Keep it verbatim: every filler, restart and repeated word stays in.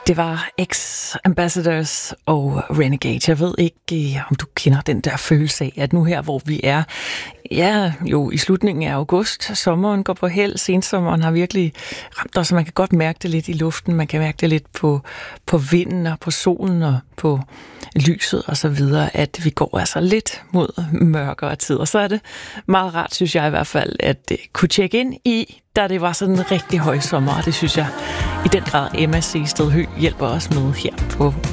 Det var X-Ambassadors og Renegade. Jeg ved ikke, om du kender den der følelse af, at nu her, hvor vi er, ja, jo i slutningen af august, sommeren går på held, sensommeren har virkelig ramt os, så man kan godt mærke det lidt i luften, man kan mærke det lidt på, på vinden og på solen og på lyset og så videre, at vi går altså lidt mod mørkere tid. Og så er det meget rart, synes jeg i hvert fald, at kunne tjekke ind i, da det var sådan en rigtig høj sommer, og det synes jeg i den grad Emma Seested Høgh hjælper os med her på